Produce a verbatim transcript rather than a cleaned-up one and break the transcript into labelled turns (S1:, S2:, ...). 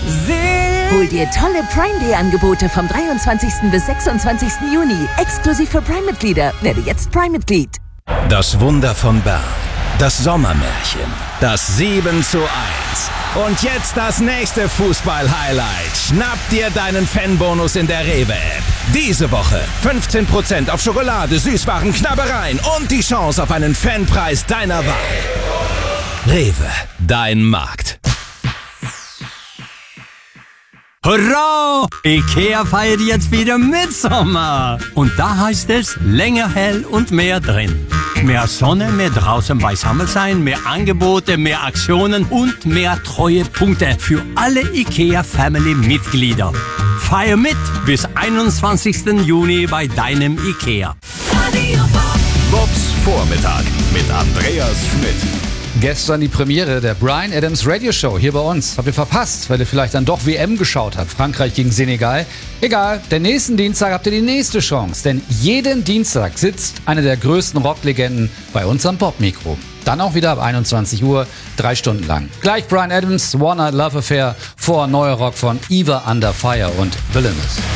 S1: Hol dir tolle Prime Day Angebote vom dreiundzwanzigsten bis sechsundzwanzigsten Juni. Exklusiv für Prime-Mitglieder. Werde jetzt Prime-Mitglied.
S2: Das Wunder von Bern. Das Sommermärchen. Das sieben zu eins. Und jetzt das nächste Fußball-Highlight. Schnapp dir deinen Fanbonus in der Rewe-App. Diese Woche fünfzehn Prozent auf Schokolade, Süßwaren, Knabbereien und die Chance auf einen Fanpreis deiner Wahl. Rewe, dein Markt.
S3: Hurra! Ikea feiert jetzt wieder Mitsommer. Und da heißt es länger hell und mehr drin. Mehr Sonne, mehr draußen beisammen sein, mehr Angebote, mehr Aktionen und mehr Treuepunkte für alle Ikea-Family-Mitglieder. Feier mit bis einundzwanzigsten Juni bei deinem Ikea.
S2: Bobs Vormittag mit Andreas Schmidt.
S4: Gestern die Premiere der Bryan Adams Radio Show hier bei uns. Habt ihr verpasst, weil ihr vielleicht dann doch W M geschaut habt. Frankreich gegen Senegal. Egal, den nächsten Dienstag habt ihr die nächste Chance. Denn jeden Dienstag sitzt eine der größten Rocklegenden bei uns am Popmikro. Dann auch wieder ab einundzwanzig Uhr, drei Stunden lang. Gleich Bryan Adams, One Night Love Affair, vor neuer Rock von Eva Under Fire und Villainous.